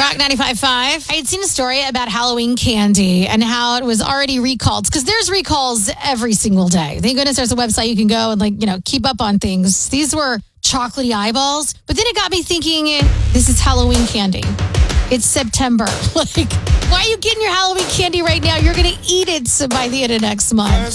Rock 95.5. I had seen a story about Halloween candy and how it was already recalled because there's recalls every single day. Thank goodness there's a website you can go and keep up on things. These were chocolatey eyeballs, but then it got me thinking, this is Halloween candy. It's September. Why are you getting your Halloween candy right now? You're going to eat it by the end of next month.